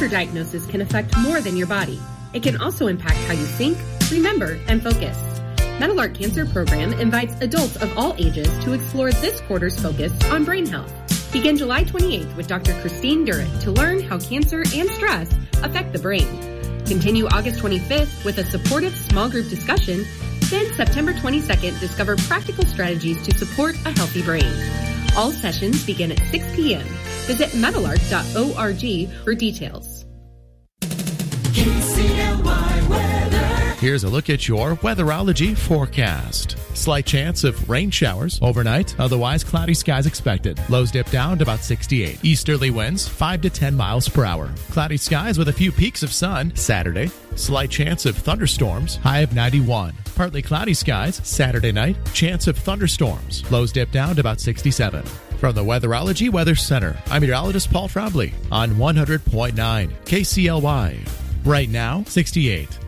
cancer diagnosis can affect more than your body. It can also impact how you think, remember, and focus. Meadowlark Cancer Program invites adults of all ages to explore this quarter's focus on brain health. Begin July 28th with Dr. Christine Durrett to learn how cancer and stress affect the brain. Continue August 25th with a supportive small group discussion. Then September 22nd, discover practical strategies to support a healthy brain. All sessions begin at 6 p.m. Visit meadowlark.org for details. KCLY weather. Here's a look at your weatherology forecast. Slight chance of rain showers overnight, otherwise cloudy skies expected. Lows dip down to about 68. Easterly winds 5 to 10 miles per hour. Cloudy skies with a few peaks of sun Saturday. Slight chance of thunderstorms, high of 91. Partly cloudy skies Saturday night. Chance of thunderstorms. Lows dip down to about 67. From the Weatherology Weather Center, I'm meteorologist Paul Trombley on 100.9 KCLY. Right now, 68.